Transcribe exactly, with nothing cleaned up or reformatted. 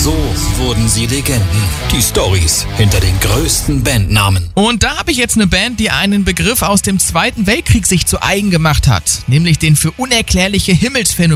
So wurden sie Legenden. Die Storys hinter den größten Bandnamen. Und da habe ich jetzt eine Band, die einen Begriff aus dem Zweiten Weltkrieg sich zu eigen gemacht hat, nämlich den für unerklärliche Himmelsphänomene